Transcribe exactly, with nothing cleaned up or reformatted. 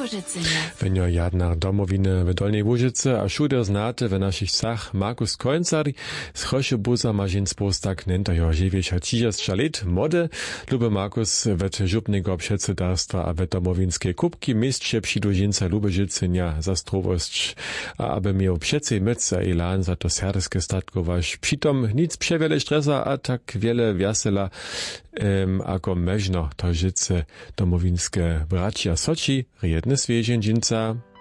Kużycynia. Wenio jadna domowiny w Dolnej Łużycy, a szuder znate w naszych sach Markus Końcar z Choszebuza ma dzień spostak nenta jo dziewięć trzydzieści lat mody. Lube Markus wet żupnego przedsiędarstwa a wet domowinskie kubki mistrze przydłużinca Lubeżycynia za strowość, a aby miał przecie myc a elan za to serskie statkować. Přitom nic przewiele stresa, a tak wiele wiasela um, ako meżno to życe domowinskie bracia Soci, riedne zwierzędzinca.